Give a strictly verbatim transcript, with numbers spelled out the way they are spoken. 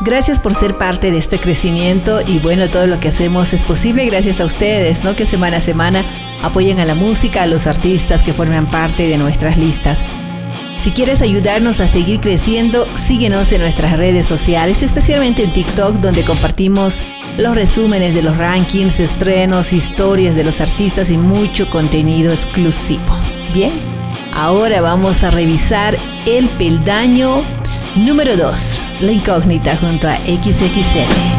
Gracias por ser parte de este crecimiento y bueno, todo lo que hacemos es posible gracias a ustedes, ¿no? Que semana a semana apoyen a la música, a los artistas que forman parte de nuestras listas. Si quieres ayudarnos a seguir creciendo, síguenos en nuestras redes sociales, especialmente en TikTok, donde compartimos los resúmenes de los rankings, estrenos, historias de los artistas y mucho contenido exclusivo. Bien, ahora vamos a revisar el peldaño número dos, La Incógnita junto a equis equis ele.